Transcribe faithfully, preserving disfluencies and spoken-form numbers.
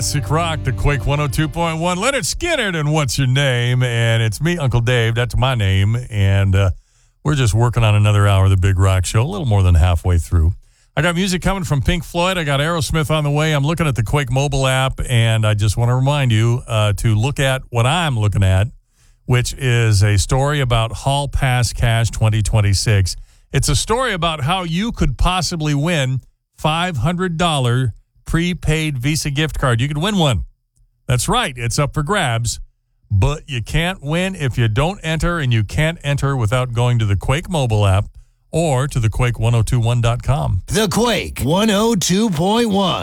Classic rock, the Quake one oh two point one. Leonard Skinner, and what's your name? And it's me, Uncle Dave. That's my name. And uh, we're just working on another hour of the Big Rock Show, a little more than halfway through. I got music coming from Pink Floyd. I got Aerosmith on the way. I'm looking at the Quake mobile app, and I just want to remind you uh, to look at what I'm looking at, which is a story about Hall Pass Cash twenty twenty-six. It's a story about how you could possibly win five hundred dollars prepaid Visa gift card. You could win one. That's right. It's up for grabs. But you can't win if you don't enter, and you can't enter without going to the Quake mobile app or to the quake ten twenty-one dot com. The Quake one oh two point one.